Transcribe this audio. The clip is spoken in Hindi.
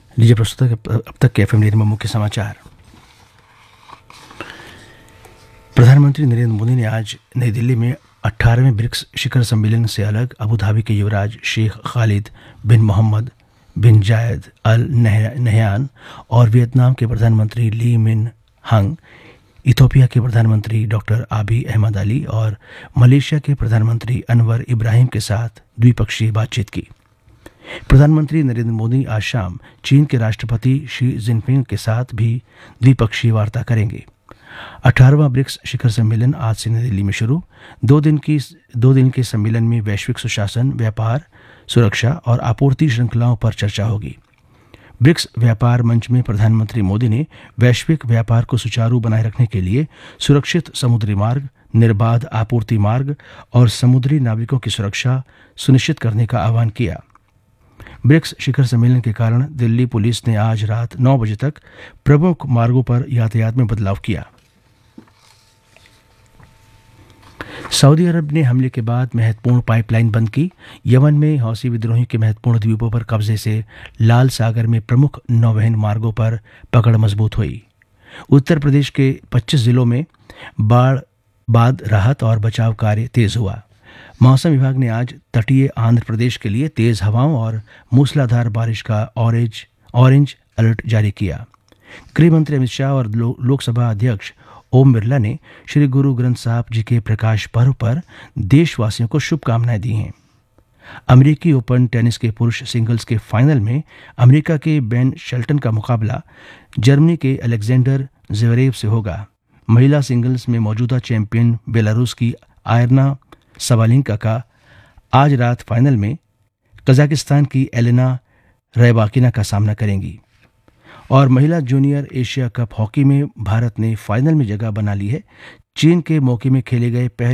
लीजिए प्रस्तुत है अब तक के एफएम में मुख्य समाचार। प्रधानमंत्री नरेंद्र मोदी ने आज नई दिल्ली में 18वें ब्रिक्स शिखर सम्मेलन से अलग अबू धाबी के युवराज शेख खालिद बिन मोहम्मद बिन जायद अल नहयान और वियतनाम के प्रधानमंत्री ली मिन हंग, इथोपिया के प्रधानमंत्री डॉक्टर आबी अहमद अली और मलेशिया के प्रधानमंत्री अनवर इब्राहिम के साथ द्विपक्षीय बातचीत की। प्रधानमंत्री नरेंद्र मोदी आज शाम चीन के राष्ट्रपति शी जिनपिंग के साथ भी द्विपक्षीय वार्ता करेंगे। 18वां ब्रिक्स शिखर सम्मेलन आज से नई दिल्ली में शुरू। दो दिन के सम्मेलन में वैश्विक सुशासन, व्यापार, सुरक्षा और आपूर्ति श्रृंखलाओं पर चर्चा होगी। ब्रिक्स व्यापार मंच में प्रधानमंत्री मोदी ने वैश्विक व्यापार को सुचारू बनाए रखने के लिए सुरक्षित समुद्री मार्ग, निर्बाध आपूर्ति मार्ग और समुद्री नाविकों की सुरक्षा सुनिश्चित करने का आह्वान किया। ब्रिक्स शिखर सम्मेलन के कारण दिल्ली पुलिस ने आज रात 9 बजे तक प्रमुख मार्गों पर यातायात में बदलाव किया। सऊदी अरब ने हमले के बाद महत्वपूर्ण पाइपलाइन बंद की। यमन में हौसी विद्रोही के महत्वपूर्ण द्वीपों पर कब्जे से लाल सागर में प्रमुख नौवहन मार्गों पर पकड़ मजबूत हुई। उत्तर प्रदेश के 25 जिलों में बाढ़ बाद राहत और बचाव कार्य तेज हुआ। मौसम विभाग ने आज तटीय आंध्र प्रदेश के लिए तेज हवाओं और मूसलाधार बारिश का ऑरेंज अलर्ट जारी किया। गृह मंत्री अमित शाह और लोकसभा अध्यक्ष ओम बिरला ने श्री गुरु ग्रंथ साहब जी के प्रकाश पर्व पर देशवासियों को शुभकामनाएं दी हैं। अमेरिकी ओपन टेनिस के पुरुष सिंगल्स के फाइनल में अमेरिका के बेन शेल्टन का मुकाबला जर्मनी के अलेक्जेंडर ज़्वेरेव से होगा। महिला सिंगल्स में मौजूदा चैंपियन बेलारूस की आयरना सबालेंका का आज रात फाइनल में कजाकिस्तान की एलेना रैबाकिना का सामना करेंगी। और महिला जूनियर एशिया कप हॉकी में भारत ने फाइनल में जगह बना ली है। चीन के मोकी में खेले गए पहले